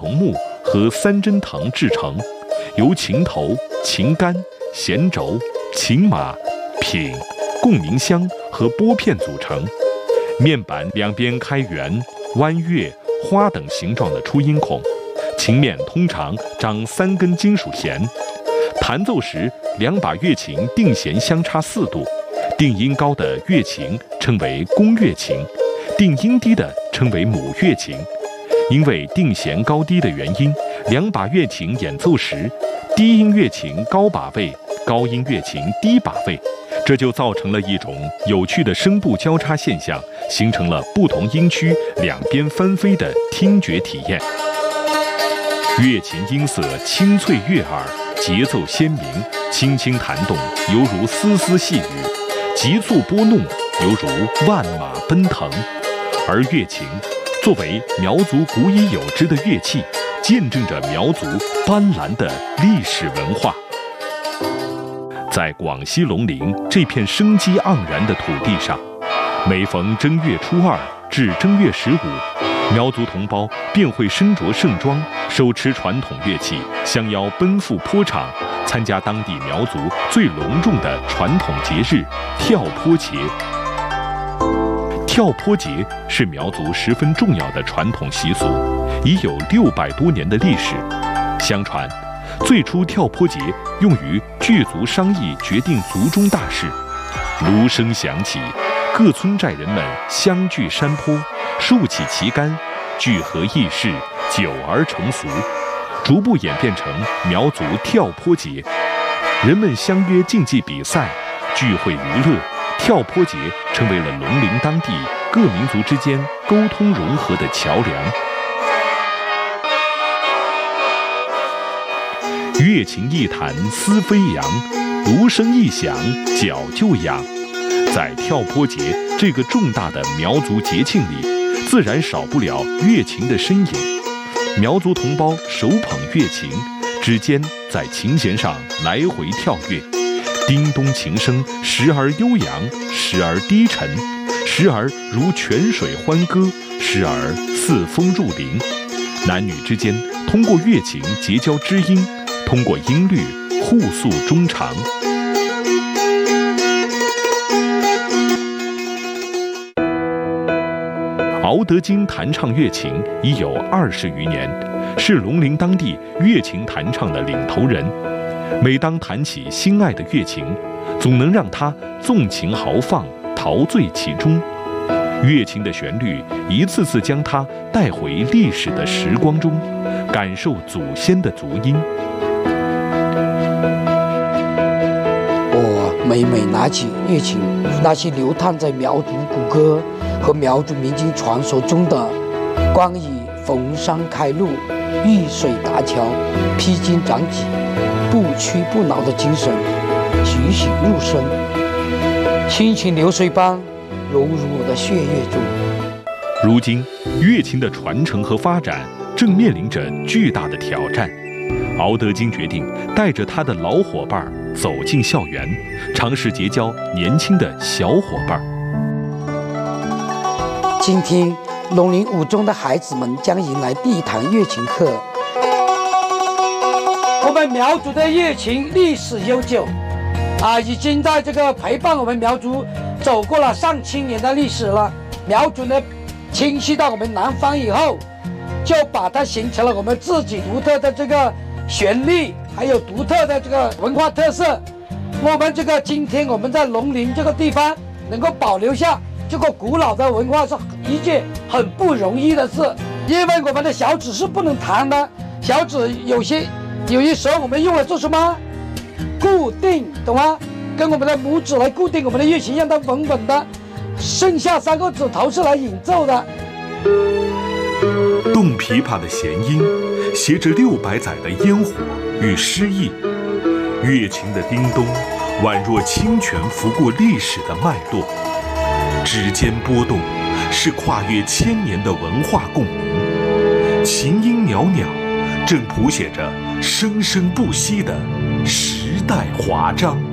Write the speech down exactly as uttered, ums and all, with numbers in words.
桐木和三针藤制成，由琴头、琴杆、弦轴、琴马、品、共鸣箱和拨片组成。面板两边开圆、弯月、花等形状的出音孔，琴面通常长三根金属弦。弹奏时，两把乐琴定弦相差四度，定音高的乐琴称为公乐琴，定音低的称为母乐琴。因为定弦高低的原因，两把乐琴演奏时，低音乐琴高把位，高音乐琴低把位，这就造成了一种有趣的声部交叉现象，形成了不同音区两边翻飞的听觉体验。乐琴音色清脆悦耳，节奏鲜明，轻轻弹动犹如丝丝细雨，急促拨弄犹如万马奔腾。而乐琴作为苗族古已有之的乐器，见证着苗族斑斓的历史文化。在广西龙陵这片生机盎然的土地上，每逢正月初二至正月十五，苗族同胞便会身着盛装，手持传统乐器，相邀奔赴坡场，参加当地苗族最隆重的传统节日跳坡节。跳坡节是苗族十分重要的传统习俗，已有六百多年的历史。相传，最初跳坡节用于聚族商议决定族中大事，芦声响起，各村寨人们相聚山坡，竖起旗杆，聚合议事，久而成俗，逐步演变成苗族跳坡节。人们相约竞技比赛，聚会娱乐，跳坡节成为了龙陵当地各民族之间沟通融合的桥梁。乐琴一弹丝飞扬，芦声一响脚就痒。在跳坡节这个重大的苗族节庆里，自然少不了乐琴的身影。苗族同胞手捧乐琴，指尖在琴弦上来回跳跃，叮咚琴声时而悠扬，时而低沉，时而如泉水欢歌，时而似风入林。男女之间通过乐琴结交知音，通过音律互诉衷肠。敖德金弹唱乐琴已有二十余年，是龙陵当地乐琴弹唱的领头人。每当弹起心爱的乐琴，总能让他纵情豪放，陶醉其中。乐琴的旋律一次次将他带回历史的时光中，感受祖先的足音。 我每每拿起乐琴，那些流淌在苗族古歌和苗族民间传说中的关于逢山开路、遇水搭桥、披荆斩棘、不屈不挠的精神栩栩入声，亲情流水般融入我的血液中。 如今，乐琴的传承和发展正面临着巨大的挑战。敖德金决定带着他的老伙伴走进校园，尝试结交年轻的小伙伴。 今天，龙陵五中的孩子们将迎来第一堂乐琴课。我们苗族的乐琴历史悠久，啊，已经在这个陪伴我们苗族走过了上千年的历史了。苗族呢，侵袭到我们南方以后，就把它形成了我们自己独特的这个旋律，还有独特的这个文化特色。我们这个今天我们在龙陵这个地方能够保留下这个古老的文化，是一件很不容易的事。因为我们的小指是不能弹的，小指有些有些时候我们用来做什么？固定，懂吗？跟我们的拇指来固定我们的乐琴，让它稳稳的。剩下三个指头是来演奏的。 动琵琶的弦音，携着六百载的烟火与诗意；乐琴的叮咚，宛若清泉拂过历史的脉络。指尖波动，是跨越千年的文化共鸣。琴音袅袅，正谱写着生生不息的时代华章。